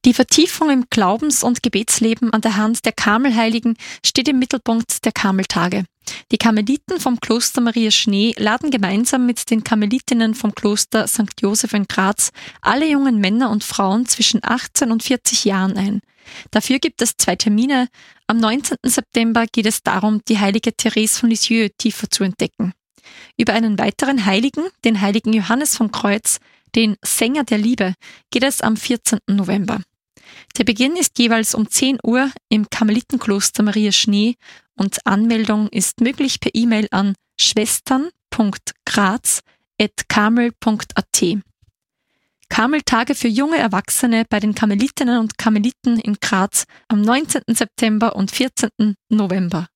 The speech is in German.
Die Vertiefung im Glaubens- und Gebetsleben an der Hand der Karmelheiligen steht im Mittelpunkt der Karmeltage. Die Karmeliten vom Kloster Maria Schnee laden gemeinsam mit den Karmelitinnen vom Kloster St. Joseph in Graz alle jungen Männer und Frauen zwischen 18 und 40 Jahren ein. Dafür gibt es 2 Termine. Am 19. September geht es darum, die heilige Therese von Lisieux tiefer zu entdecken. Über einen weiteren Heiligen, den heiligen Johannes vom Kreuz, den Sänger der Liebe, geht es am 14. November. Der Beginn ist jeweils um 10 Uhr im Karmelitenkloster Maria Schnee und Anmeldung ist möglich per E-Mail an schwestern.graz@karmel.at. Karmeltage für junge Erwachsene bei den Karmelitinnen und Karmeliten in Graz am 19. September und 14. November.